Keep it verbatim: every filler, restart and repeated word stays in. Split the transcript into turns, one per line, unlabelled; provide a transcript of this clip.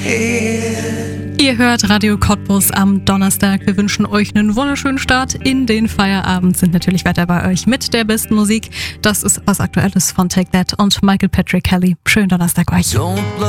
Ihr hört Radio Cottbus am Donnerstag. Wir wünschen euch einen wunderschönen Start in den Feierabend. Sind natürlich weiter bei euch mit der besten Musik. Das ist was Aktuelles von Take That und Michael Patrick Kelly. Schönen Donnerstag euch.